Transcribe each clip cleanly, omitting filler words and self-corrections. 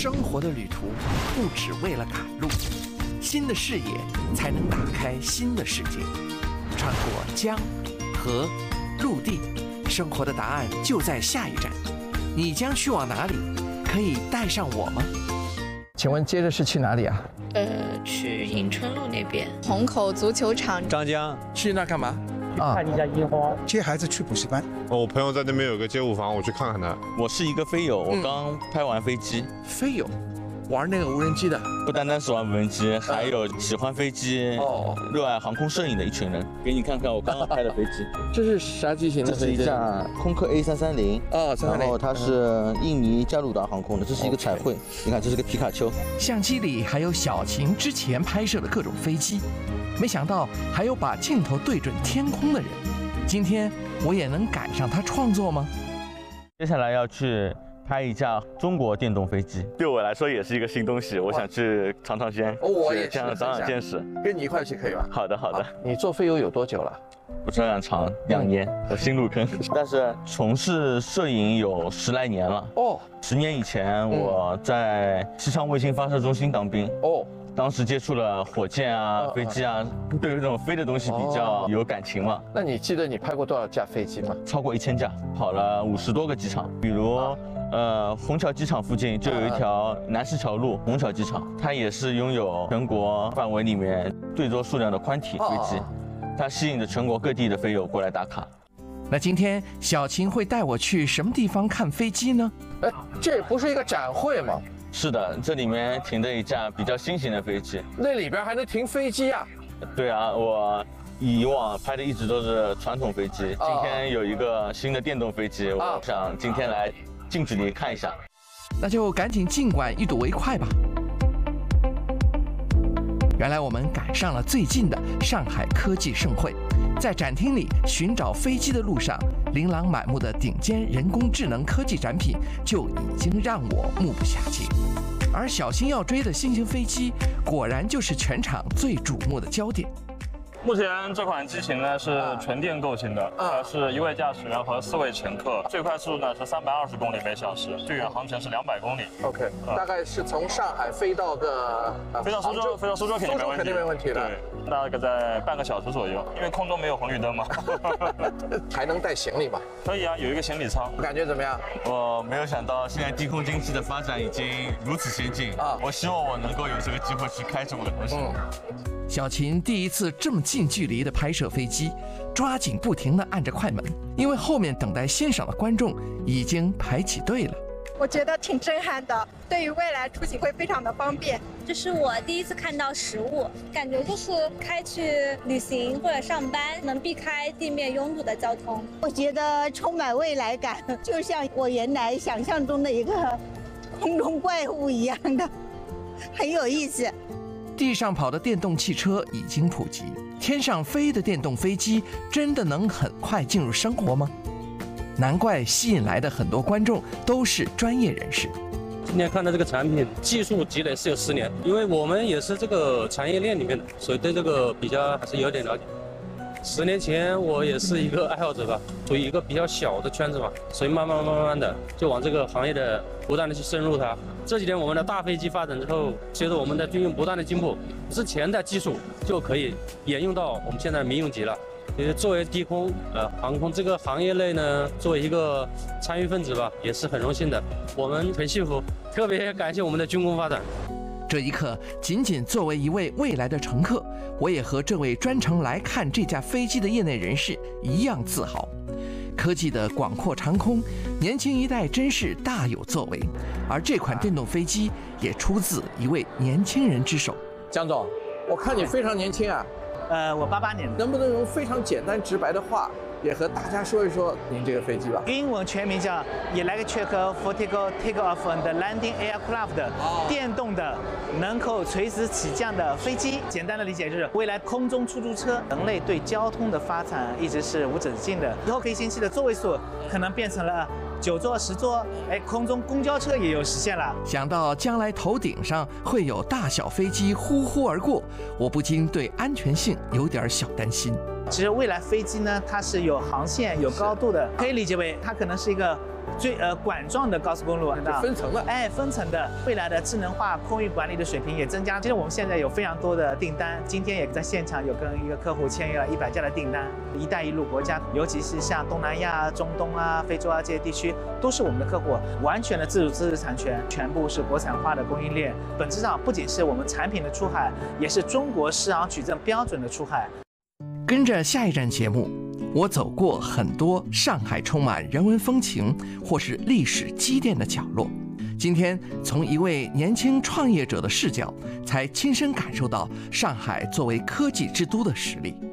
生活的旅途不只为了赶路，新的视野才能打开新的世界。穿过江、河、陆地，生活的答案就在下一站。你将去往哪里？可以带上我吗？请问接着是去哪里啊？ 去迎春路那边。 虹口足球场。 张江。 去那干嘛？ 看一下樱花。 接孩子去补习班。 我朋友在那边有个街舞房，我去看看他。 我是一个飞友，我刚拍完飞机。 飞友，玩那个无人机的。 不单单是玩无人机，还有喜欢飞机、热爱航空摄影的一群人。给你看看我刚刚拍的飞机。 这是啥机型的飞机？ 这是一架空客 A330。 330。 然后它是印尼加鲁达航空的，这是一个彩绘。你看，这是个皮卡丘。 相机里还有小晴之前拍摄的各种飞机，没想到还有把镜头对准天空的人。今天我也能赶上他创作吗？ 接下来要去拍一架中国电动飞机，对我来说也是一个新东西，我想去尝尝鲜， 我也这样长长见识。 跟你一块去可以吧？ 好的，好的。 你做飞友有多久了？ 不是很长，2年，我新入坑，但是从事摄影有10来年了。10年以前我在西昌卫星发射中心当兵。当时接触了火箭啊、飞机啊，对于这种飞的东西比较有感情嘛。 那你记得你拍过多少架飞机吗？ 超过1000架，跑了50多个机场，比如虹桥机场附近就有一条南石桥路虹桥机场，它也是拥有全国范围里面最多数量的宽体飞机，它吸引着全国各地的飞友过来打卡。 那今天小晴会带我去什么地方看飞机呢？这不是一个展会吗？ 是的，这里面停着一架比较新型的飞机。 那里边还能停飞机啊？ 对啊，我以往拍的一直都是传统飞机，今天有一个新的电动飞机，我想今天来近距离看一下。 那就赶紧尽管一睹为快吧。原来我们赶上了最近的上海科技盛会，在展厅里寻找飞机的路上，琳琅满目的顶尖人工智能科技展品就已经让我目不暇接。而小新要追的新型飞机，果然就是全场最瞩目的焦点。 目前这款机型呢是纯电构型的，是1位驾驶员和4位乘客，最快速度呢是320公里每小时，最远航程是200公里。 OK，大概是从上海飞到飞到苏州肯定没问题， 肯定没问题的。 对，大概在半个小时左右，因为空中没有红绿灯嘛。 还能带行李吗？ 可以啊，有一个行李舱。 感觉怎么样？ 我没有想到现在低空经济的发展已经如此先进我希望我能够有这个机会去开这么个东西。 小琴第一次这么近距离的拍摄飞机，抓紧不停地按着快门，因为后面等待欣赏的观众已经排起队了。 我觉得挺震撼的，对于未来出行会非常的方便。 这是我第一次看到实物，感觉就是开去旅行或者上班，能避开地面拥堵的交通。 我觉得充满未来感，就像我原来想象中的一个空中怪物一样的，很有意思。 地上跑的电动汽车已经普及，天上飞的电动飞机真的能很快进入生活吗？难怪吸引来的很多观众都是专业人士。 今天看到这个产品，技术积累是有10年，因为我们也是这个产业链里面的，所以对这个比较还是有点了解。10年前我也是一个爱好者吧，处于一个比较小的圈子嘛，所以慢慢的就往这个行业的不断的去深入它。这几年我们的大飞机发展之后，随着我们的军用不断的进步，之前的技术就可以沿用到我们现在的民用级了。作为低空航空这个行业内呢，作为一个参与分子吧，也是很荣幸的。我们很幸福，特别感谢我们的军工发展。 这一刻，仅仅作为一位未来的乘客，我也和这位专程来看这架飞机的业内人士一样自豪。科技的广阔长空，年轻一代真是大有作为。而这款电动飞机也出自一位年轻人之手。江总，我看你非常年轻啊。 我88年的。 能不能用非常简单直白的话，也和大家说一说您这个飞机吧？ 英文全名叫 Electric Vertical Takeoff and Landing Aircraft， 电动的能够垂直起降的飞机。简单的理解就是，未来空中出租车，人类对交通的发展一直是无止境的，以后飞行器的座位数可能变成了9座、10座，空中公交车也有实现了。 想到将来头顶上会有大小飞机呼呼而过，我不禁对安全性有点小担心。 ， 其实未来飞机呢，它是有航线、有高度的，可以理解为它可能是一个管状的高速公路， 分层了， 分层的。未来的智能化空域管理的水平也增加。其实我们现在有非常多的订单，今天也在现场有跟一个客户签约了100家的订单。一带一路国家，尤其是像东南亚、中东啊、非洲啊这些地区，都是我们的客户，完全的自主知识产权，全部是国产化的供应链。本质上不仅是我们产品的出海，也是中国市场取证标准的出海。 跟着下一站节目，我走过很多上海充满人文风情或是历史积淀的角落。今天从一位年轻创业者的视角，才亲身感受到上海作为科技之都的实力。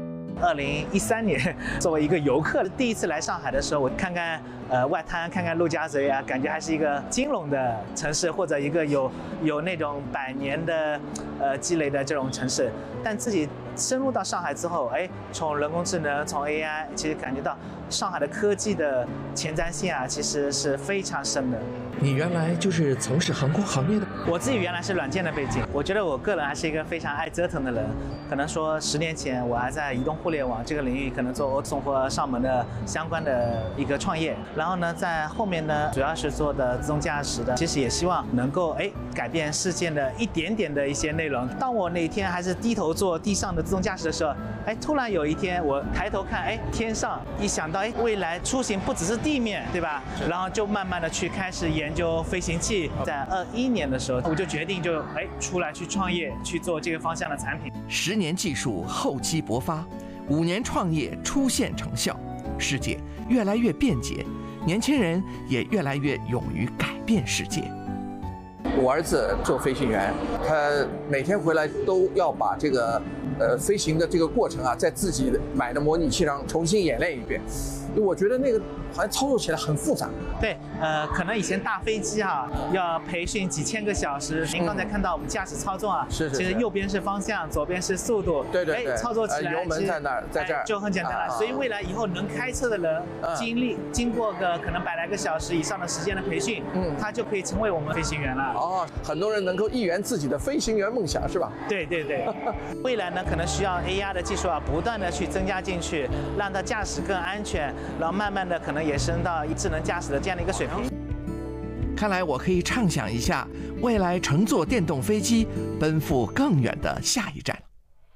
2013年，作为一个游客，第一次来上海的时候，我看看外滩，看看陆家嘴啊，感觉还是一个金融的城市，或者一个有那种100年的积累的这种城市。但自己深入到上海之后，从人工智能，从 AI， 其实感觉到上海的科技的前瞻性啊，其实是非常深的。 你原来就是从事航空行业的？ 我自己原来是软件的背景，我觉得我个人还是一个非常爱折腾的人。可能说10年前我还在移动互联网这个领域，可能做送货上门的相关的一个创业。然后呢，在后面呢，主要是做的自动驾驶的，其实也希望能够改变世界的一点点的一些内容。当我那天还是低头做地上的自动驾驶的时候，突然有一天我抬头看，天上，一想到未来出行不只是地面，对吧？然后就慢慢的去开始研究飞行器。在21年的时候，我就决定出来去创业，去做这个方向的产品。 10年技术厚积薄发，5年创业出现成效，世界越来越便捷，年轻人也越来越勇于改变世界。 我儿子做飞行员，他每天回来都要把这个飞行的这个过程啊，在自己买的模拟器上重新演练一遍。我觉得那个好像操作起来很复杂。 对，可能以前大飞机要培训几千个小时。您刚才看到我们驾驶操纵啊，其实右边是方向，左边是速度。 对， 操作起来油门在那儿，在这儿就很简单了。所以未来以后能开车的人，经过个可能100来个小时以上的时间的培训，他就可以成为我们飞行员了。 很多人能够一圆自己的飞行员梦想，是吧？ 对。未来呢，可能需要 AR 的技术不断的去增加进去，让它驾驶更安全。然后慢慢的可能也升到智能驾驶的这样的一个水平。 看来我可以畅想一下，未来乘坐电动飞机奔赴更远的下一站。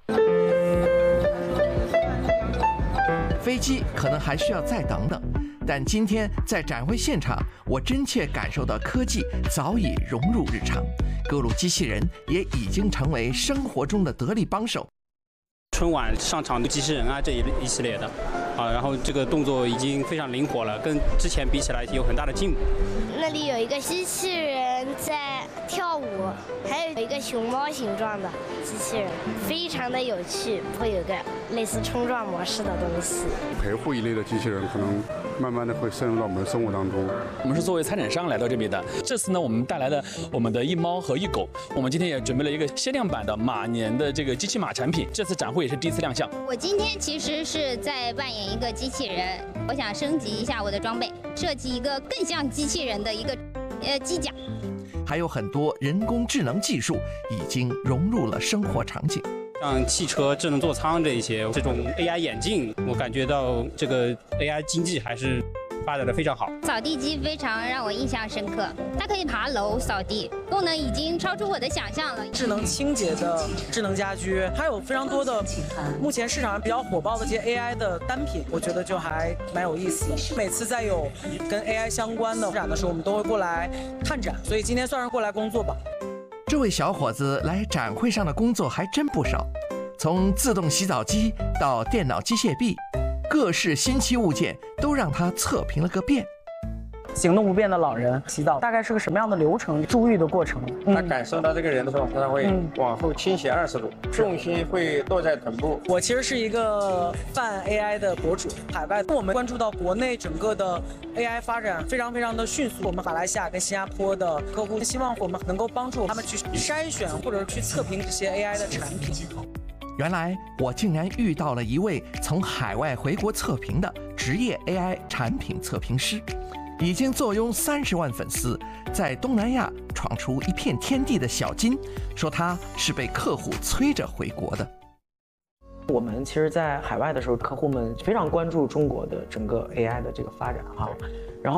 飞机可能还需要再等等，但今天在展会现场，我真切感受到科技早已融入日常，各路机器人也已经成为生活中的得力帮手。 春晚上场的机器人啊，这一系列的，然后这个动作已经非常灵活了，跟之前比起来有很大的进步。 那里有一个机器人在跳舞，还有一个熊猫形状的机器人，非常的有趣，会有个类似冲撞模式的东西。 陪护一类的机器人可能慢慢的会渗入到我们的生活当中。 我们是作为参展商来到这边的，这次呢，我们带来的我们的一猫和一狗，我们今天也准备了一个限量版的马年的这个机器马产品，这次展会也是第一次亮相。 我今天其实是在扮演一个机器人，我想升级一下我的装备，设计一个更像机器人的一个机甲。 还有很多人工智能技术已经融入了生活场景， 像汽车智能座舱这种 AI 眼镜，我感觉到这个 AI 经济还是发展的非常好。 扫地机非常让我印象深刻，它可以爬楼扫地，功能已经超出我的想象了。 智能清洁的智能家居，还有非常多的目前市场上比较火爆的这些 AI 的单品，我觉得就还蛮有意思的。每次在有跟 AI 相关的展的时候，我们都会过来看展，所以今天算是过来工作吧。 这位小伙子来展会上的工作还真不少，从自动洗澡机到电脑机械臂，各式新奇物件都让他测评了个遍。 行动不便的老人洗澡大概是个什么样的流程？注意的过程。 他感受到这个人的时候，他会往后倾斜20度，重心会落在臀部。 我其实是一个泛 AI 的博主，海外我们关注到国内整个的 AI 发展非常的迅速。我们马来西亚跟新加坡的客户希望我们能够帮助他们去筛选或者去测评这些 AI 的产品。 原来我竟然遇到了一位从海外回国测评的职业 AI 产品测评师，已经坐拥30万粉丝，在东南亚闯出一片天地的小金，说他是被客户催着回国的。 我们其实在海外的时候，客户们非常关注中国的整个 AI 的这个发展哈，然后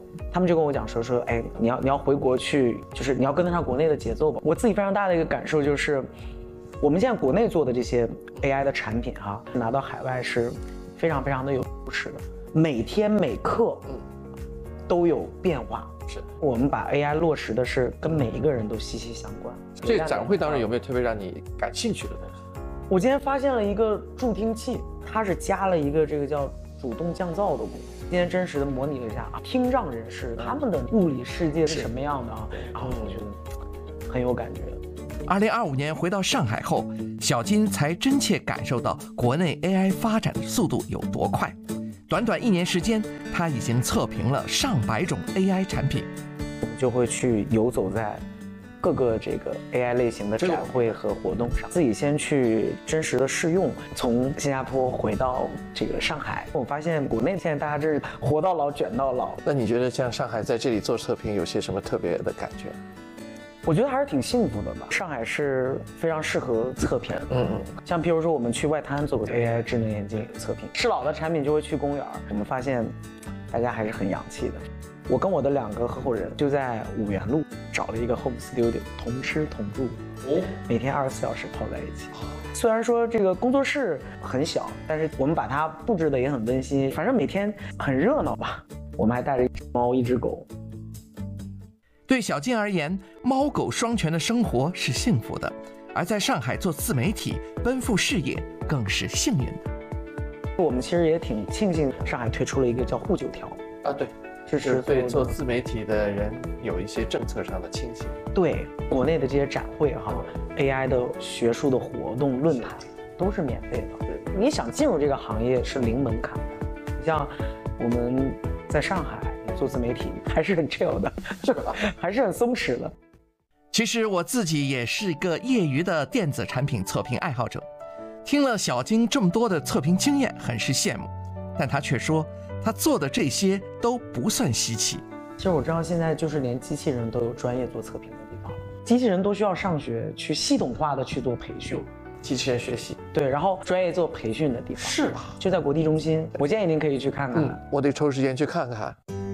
他们就跟我讲说，哎，你要回国去，就是你要跟得上国内的节奏吧。我自己非常大的一个感受就是，我们现在国内做的这些 AI 的产品拿到海外是非常非常的有优势的，每天每刻都有变化。是我们把 AI 落实的是跟每一个人都息息相关。 这展会当中有没有特别让你感兴趣的东西？ 我今天发现了一个助听器，它是加了一个这个叫主动降噪的功能。今天真实的模拟了一下听障人士他们的物理世界是什么样的然后我觉得很有感觉。 2025年回到上海后，小金才真切感受到国内 AI 发展的速度有多快。短短1年时间，他已经测评了上百种 AI 产品。 我们就会去游走在各个这个 AI 类型的展会和活动上，自己先去真实的试用。从新加坡回到这个上海，我发现国内现在大家这是活到老卷到老。 那你觉得像上海在这里做测评有些什么特别的感觉？ 我觉得还是挺幸福的吧。上海是非常适合测评，像譬如说我们去外滩做过 AI 智能眼镜测评，试老的产品就会去公园，我们发现大家还是很洋气的。我跟我的2个合伙人就在五原路找了一个 home studio， 同吃同住，每天24小时泡在一起。虽然说这个工作室很小，但是我们把它布置的也很温馨，反正每天很热闹吧。我们还带着1只猫1只狗。 对小金而言，猫狗双全的生活是幸福的，而在上海做自媒体奔赴事业更是幸运的。 我们其实也挺庆幸上海推出了一个叫沪9条对，支持对做自媒体的人有一些政策上的倾斜。对， 国内的这些展会AI 的学术的活动论坛都是免费的，你想进入这个行业是零门槛的。你像我们在上海做自媒体还是很 chill 的，还是很松弛的。 其实我自己也是个业余的电子产品测评爱好者，听了小金这么多的测评经验，很是羡慕，但他却说他做的这些都不算稀奇。 其实我知道现在就是连机器人都有专业做测评的地方，机器人都需要上学去系统化的去做培训， 机器人学习， 对，然后专业做培训的地方是就在国际中心，我建议您可以去看看。 我得抽时间去看看。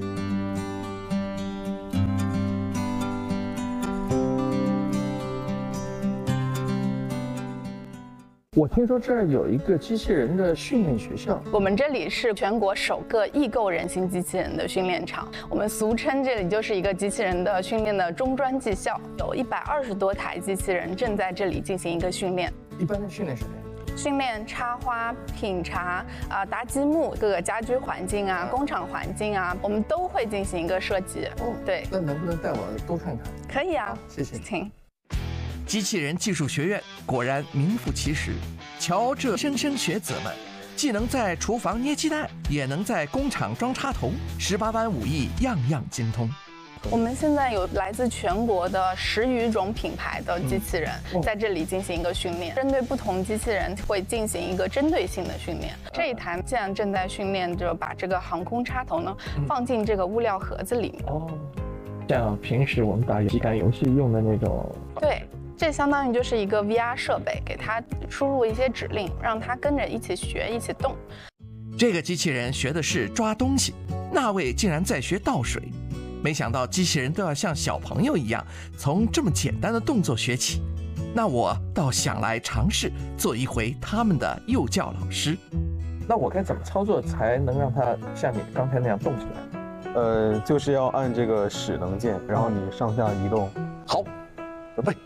我听说这儿有一个机器人的训练学校， 我们这里是全国首个易购人形机器人的训练场，我们俗称这里就是一个机器人的训练的中专技校，有120多台机器人正在这里进行一个训练。 一般的训练什么呀？ 训练插花、品茶搭积木，各个家居环境工厂环境我们都会进行一个设计。对。 那能不能带我多看看？ 可以啊， 谢谢， 请。 机器人技术学院果然名副其实，瞧这莘莘学子们，既能在厨房捏鸡蛋，也能在工厂装插头，18般武艺样样精通。 我们现在有来自全国的10余种品牌的机器人在这里进行一个训练，针对不同机器人会进行一个针对性的训练。这一台现在正在训练着把这个航空插头呢放进这个物料盒子里面。 像平时我们打体感游戏用的那种。 对。这相当于就是一个 VR 设备，给它输入一些指令，让它跟着一起学、一起动。 这个机器人学的是抓东西，那位竟然在学倒水。没想到机器人都要像小朋友一样，从这么简单的动作学起。那我倒想来尝试做一回他们的幼教老师。 那我该怎么操作才能让它像你刚才那样动起来？ 就是要按这个使能键，然后你上下移动。 好。准备。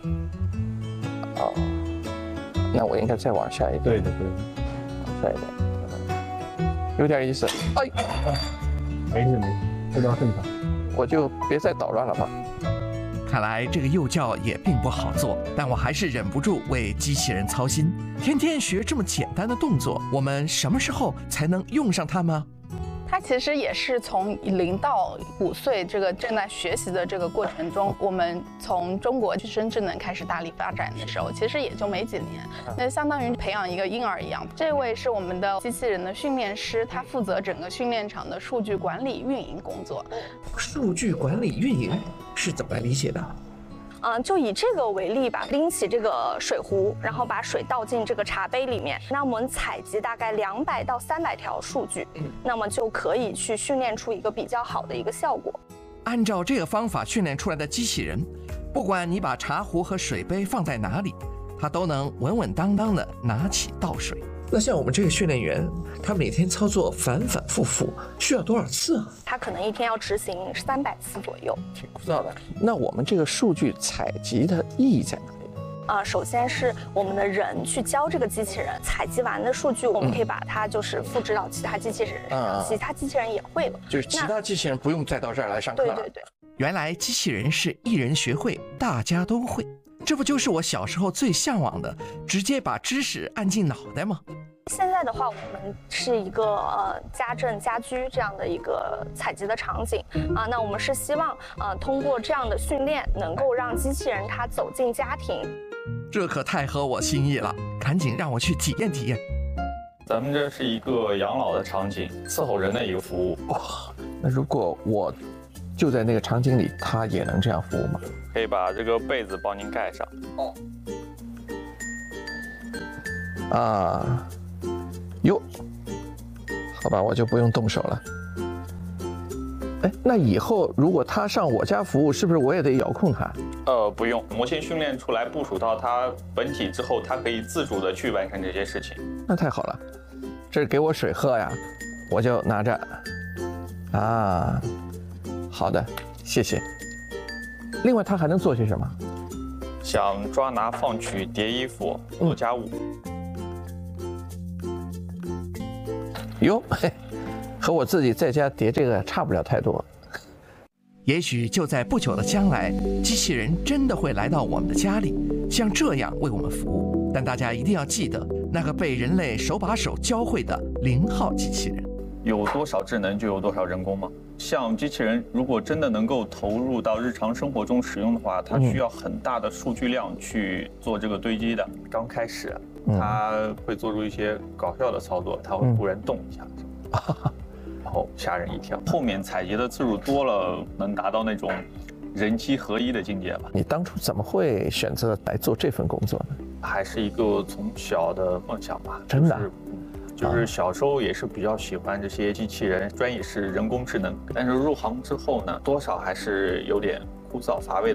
那我应该再往下一点。 对， 往下一点，有点意思。哎， 没事，非常正常。 我就别再捣乱了吧。 看来这个幼教也并不好做，但我还是忍不住为机器人操心。天天学这么简单的动作，我们什么时候才能用上它吗？ 它其实也是从0到5岁这个正在学习的这个过程中，我们从中国计生智能开始大力发展的时候，其实也就没几年，那相当于培养一个婴儿一样。这位是我们的机器人的训练师，他负责整个训练场的数据管理运营工作。 数据管理运营是怎么来理解的？ 就以这个为例吧，拎起这个水壶，然后把水倒进这个茶杯里面，那我们采集大概200到300条数据，那么就可以去训练出一个比较好的一个效果。 按照这个方法训练出来的机器人，不管你把茶壶和水杯放在哪里，它都能稳稳当当的拿起倒水。 那像我们这个训练员，他每天操作反反复复，需要多少次啊？ 他可能一天要执行300次左右， 挺枯燥的。那我们这个数据采集的意义在哪里？ 首先是我们的人去教这个机器人，采集完的数据，我们可以把它就是复制到其他机器人身上，其他机器人也会了。 就是其他机器人不用再到这儿来上课了。 对。 原来机器人是一人学会，大家都会。这不就是我小时候最向往的，直接把知识按进脑袋吗？ 现在的话，我们是一个家政家居这样的一个采集的场景啊。那我们是希望通过这样的训练，能够让机器人它走进家庭。 这可太合我心意了，赶紧让我去体验体验。 咱们这是一个养老的场景，伺候人的一个服务。 哇，那如果我就在那个场景里，它也能这样服务吗？ 可以把这个被子帮您盖上。 哟，好吧，我就不用动手了。哎，那以后如果他上我家服务，是不是我也得遥控他？ 不用，模型训练出来部署到它本体之后，它可以自主的去完成这些事情。 那太好了，这是给我水喝呀，我就拿着。好的，谢谢。另外，它还能做些什么？ 像抓拿、放取、叠衣服、做家务。 哟，嘿，和我自己在家叠这个差不了太多。 也许就在不久的将来，机器人真的会来到我们的家里，像这样为我们服务。但大家一定要记得，那个被人类手把手教会的0号机器人。 有多少智能就有多少人工吗？像机器人如果真的能够投入到日常生活中使用的话，它需要很大的数据量去做这个堆积的。刚开始它会做出一些搞笑的操作，它会忽然动一下，然后吓人一跳。后面采集的次数多了，能达到那种人机合一的境界吧。 你当初怎么会选择来做这份工作呢？ 还是一个从小的梦想吧。 真的。 就是小时候也是比较喜欢这些机器人，专业是人工智能，但是入行之后呢，多少还是有点枯燥乏味的。